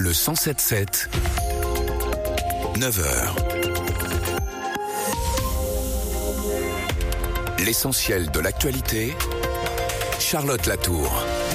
Le 107.7, 9h. L'essentiel de l'actualité, Charlotte Latour.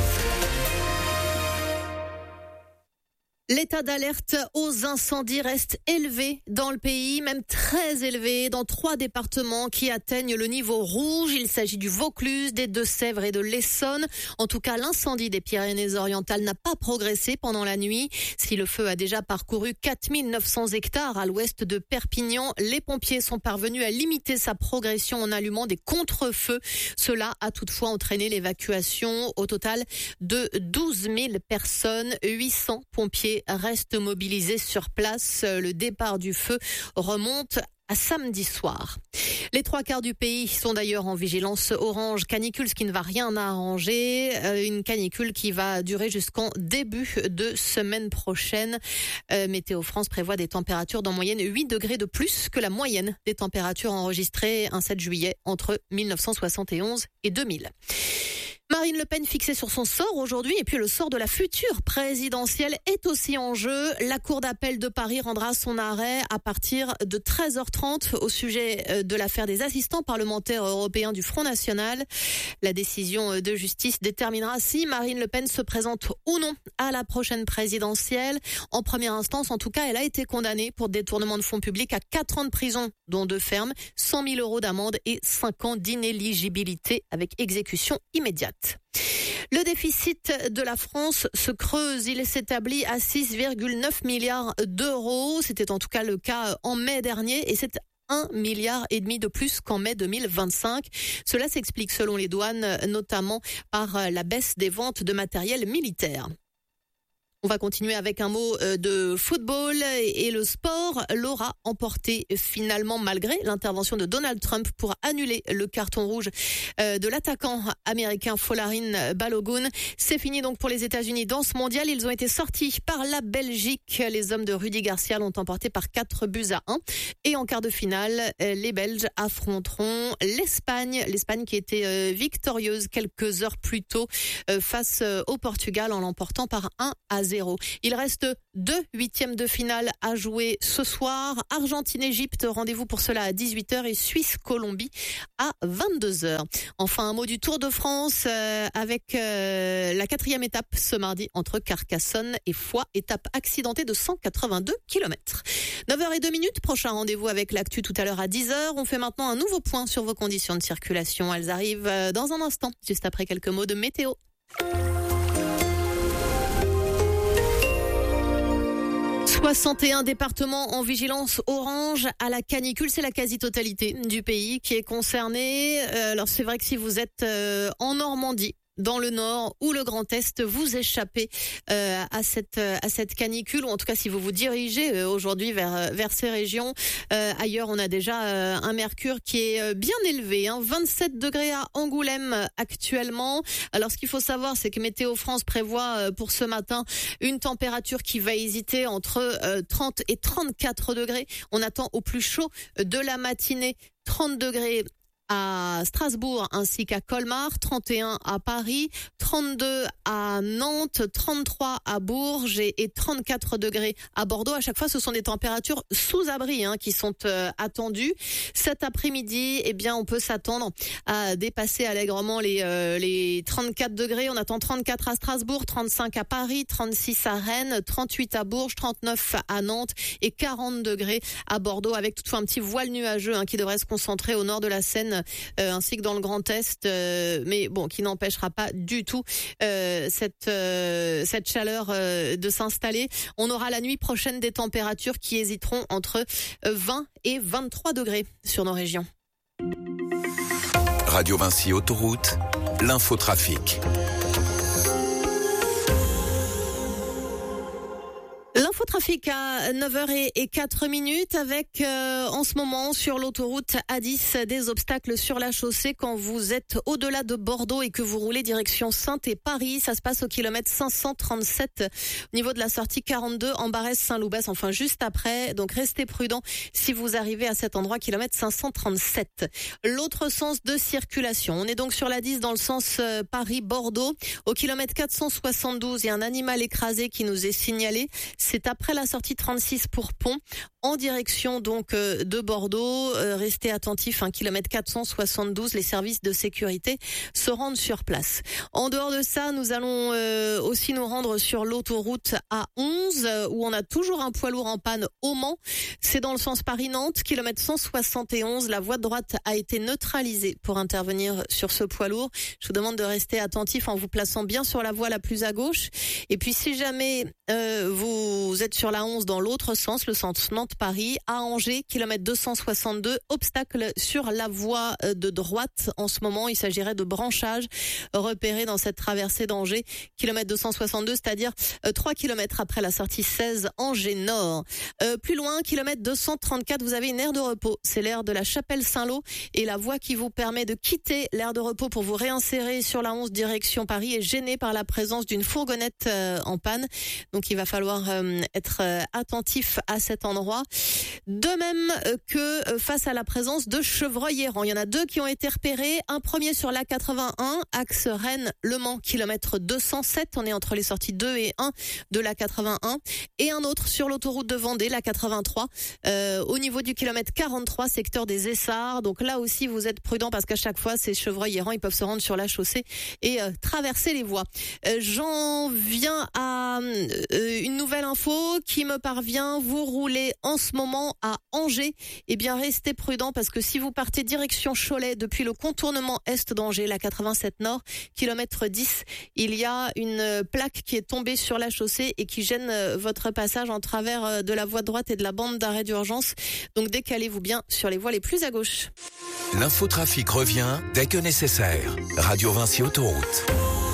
L'état d'alerte aux incendies reste élevé dans le pays, même très élevé dans 3 départements qui atteignent le niveau rouge. Il s'agit du Vaucluse, des Deux-Sèvres et de l'Essonne. En tout cas, l'incendie des Pyrénées-Orientales n'a pas progressé pendant la nuit. Si le feu a déjà parcouru 4900 hectares à l'ouest de Perpignan, les pompiers sont parvenus à limiter sa progression en allumant des contre-feux. Cela a toutefois entraîné l'évacuation au total de 12 000 personnes. 800 pompiers restent mobilisés sur place. Le départ du feu remonte à samedi soir. Les 3/4 du pays sont d'ailleurs en vigilance orange canicule, ce qui ne va rien arranger. Une canicule qui va durer jusqu'en début de semaine prochaine. Météo France prévoit des températures d'en moyenne 8 degrés de plus que la moyenne des températures enregistrées un 7 juillet entre 1971 et 2000. Marine Le Pen fixée sur son sort aujourd'hui et puis le sort de la future présidentielle est aussi en jeu. La Cour d'appel de Paris rendra son arrêt à partir de 13h30 au sujet de l'affaire des assistants parlementaires européens du Front National. La décision de justice déterminera si Marine Le Pen se présente ou non à la prochaine présidentielle. En première instance, en tout cas, elle a été condamnée pour détournement de fonds publics à 4 ans de prison, dont 2 fermes, 100 000 € d'amende et 5 ans d'inéligibilité avec exécution immédiate. Le déficit de la France se creuse. Il s'établit à 6,9 milliards d'euros. C'était en tout cas le cas en mai dernier et c'est 1,5 milliard de plus qu'en mai 2025. Cela s'explique selon les douanes, notamment par la baisse des ventes de matériel militaire. On va continuer avec un mot de football et le sport l'aura emporté finalement malgré l'intervention de Donald Trump pour annuler le carton rouge de l'attaquant américain Folarin Balogun. C'est fini donc pour les États-Unis dans ce mondial. Ils ont été sortis par la Belgique. Les hommes de Rudy Garcia l'ont emporté par 4-1. Et en quart de finale, les Belges affronteront l'Espagne. L'Espagne qui était victorieuse quelques heures plus tôt face au Portugal en l'emportant par 1-0. Il reste 2 huitièmes de finale à jouer ce soir. Argentine-Égypte, rendez-vous pour cela à 18h et Suisse-Colombie à 22h. Enfin, un mot du Tour de France avec la 4e étape ce mardi entre Carcassonne et Foix, étape accidentée de 182 km. 9h02, prochain rendez-vous avec l'actu tout à l'heure à 10h. On fait maintenant un nouveau point sur vos conditions de circulation. Elles arrivent dans un instant, juste après quelques mots de météo. 61 départements en vigilance orange à la canicule. C'est la quasi-totalité du pays qui est concernée. Alors c'est vrai que si vous êtes en Normandie, dans le Nord ou le Grand Est, vous échappez à cette canicule, ou en tout cas si vous vous dirigez aujourd'hui vers ces régions. Ailleurs, on a déjà un mercure qui est bien élevé, 27 degrés à Angoulême actuellement. Alors ce qu'il faut savoir, c'est que Météo France prévoit pour ce matin une température qui va hésiter entre 30 et 34 degrés. On attend au plus chaud de la matinée 30 degrés à Strasbourg ainsi qu'à Colmar, 31 à Paris, 32 à Nantes, 33 à Bourges et 34 degrés à Bordeaux. À chaque fois, ce sont des températures sous abri qui sont attendues. Cet après-midi, on peut s'attendre à dépasser allègrement les 34 degrés. On attend 34 à Strasbourg, 35 à Paris, 36 à Rennes, 38 à Bourges, 39 à Nantes et 40 degrés à Bordeaux, avec toutefois un petit voile nuageux qui devrait se concentrer au nord de la Seine ainsi que dans le Grand Est, mais bon, qui n'empêchera pas du tout cette chaleur de s'installer. On aura la nuit prochaine des températures qui hésiteront entre 20 et 23 degrés sur nos régions. Radio Vinci Autoroute, l'infotrafic. L'infotrafic à 9h04 avec en ce moment sur l'autoroute A10 des obstacles sur la chaussée quand vous êtes au-delà de Bordeaux et que vous roulez direction Saintes et Paris. Ça se passe au kilomètre 537 au niveau de la sortie 42 en Barès-Saint-Loubès, enfin juste après. Donc restez prudents si vous arrivez à cet endroit, kilomètre 537. L'autre sens de circulation. On est donc sur la 10 dans le sens Paris-Bordeaux. Au kilomètre 472, il y a un animal écrasé qui nous est signalé. C'est après la sortie 36 pour Pont, en direction donc de Bordeaux. Restez attentifs, kilomètre 472, les services de sécurité se rendent sur place. En dehors de ça, nous allons aussi nous rendre sur l'autoroute A11 où on a toujours un poids lourd en panne au Mans. C'est dans le sens Paris-Nantes, kilomètre 171. La voie de droite a été neutralisée pour intervenir sur ce poids lourd. Je vous demande de rester attentifs en vous plaçant bien sur la voie la plus à gauche. Et puis si jamais vous êtes sur la 11 dans l'autre sens, le sens Nantes-Paris, à Angers, kilomètre 262, obstacle sur la voie de droite. En ce moment, il s'agirait de branchage repéré dans cette traversée d'Angers, kilomètre 262, c'est-à-dire 3 kilomètres après la sortie 16 Angers-Nord. Plus loin, kilomètre 234, vous avez une aire de repos. C'est l'aire de la Chapelle-Saint-Lô et la voie qui vous permet de quitter l'aire de repos pour vous réinsérer sur la 11 direction Paris est gênée par la présence d'une fourgonnette en panne. Donc il va falloir être attentif à cet endroit. De même que face à la présence de chevreuils errants. Il y en a deux qui ont été repérés. Un premier sur l'A81, axe Rennes-Le Mans, kilomètre 207. On est entre les sorties 2 et 1 de l'A81. Et un autre sur l'autoroute de Vendée, l'A83, au niveau du kilomètre 43, secteur des Essarts. Donc là aussi, vous êtes prudents parce qu'à chaque fois, ces chevreuils errants, ils peuvent se rendre sur la chaussée et traverser les voies. J'en viens à une nouvelle info qui me parvient. Vous roulez en ce moment à Angers. Eh bien, restez prudents parce que si vous partez direction Cholet depuis le contournement est d'Angers, la 87 Nord, kilomètre 10, il y a une plaque qui est tombée sur la chaussée et qui gêne votre passage en travers de la voie de droite et de la bande d'arrêt d'urgence. Donc décalez-vous bien sur les voies les plus à gauche. L'infotrafic revient dès que nécessaire. Radio Vinci Autoroute.